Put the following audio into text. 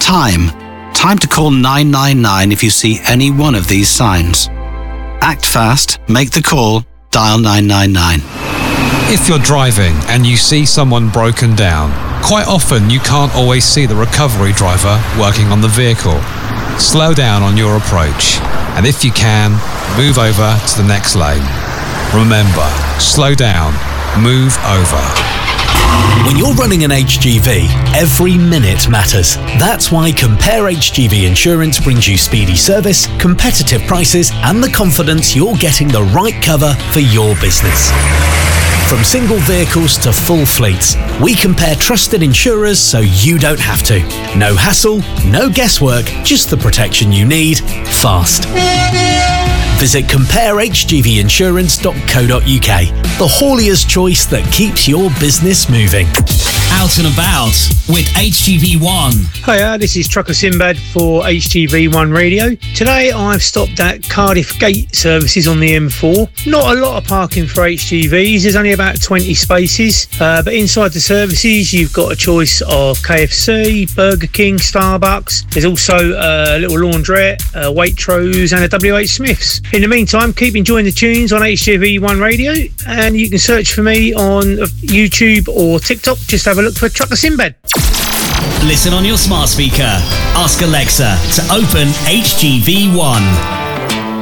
Time to call 999 if you see any one of these signs. Act fast, make the call, dial 999. If you're driving and you see someone broken down, quite often you can't always see the recovery driver working on the vehicle. Slow down on your approach, and if you can, move over to the next lane. Remember, slow down, move over. When you're running an HGV, every minute matters. That's why Compare HGV Insurance brings you speedy service, competitive prices, and the confidence you're getting the right cover for your business. From single vehicles to full fleets, we compare trusted insurers so you don't have to. No hassle, no guesswork, just the protection you need, fast. Visit comparehgvinsurance.co.uk, the haulier's choice that keeps your business moving. Out and about with HGV One. Hiya, this is Trucker Sinbad for HGV One Radio. Today I've stopped at Cardiff Gate services on the M4. Not a lot of parking for HGVs, there's only about 20 spaces, but inside the services you've got a choice of KFC, Burger King, Starbucks. There's also a little laundrette, Waitrose and a WH Smith's. In the meantime, keep enjoying the tunes on HGV One Radio, and you can search for me on YouTube or TikTok. Just have a look for Trucker Sinbad. Listen on your smart speaker. Ask Alexa to open HGV One.